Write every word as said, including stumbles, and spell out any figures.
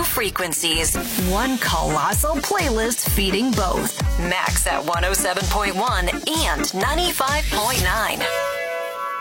frequencies. One colossal playlist feeding both. Max at one oh seven point one and ninety-five point nine.